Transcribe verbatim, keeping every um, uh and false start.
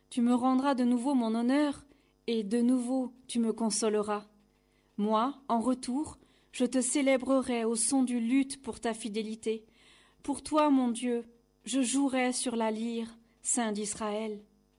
Tu me rendras de nouveau mon honneur, et de nouveau tu me consoleras. Moi, en retour, je te célébrerai au son du luth pour ta fidélité. Pour toi, mon Dieu, je jouerai sur la lyre, Saint d'Israël.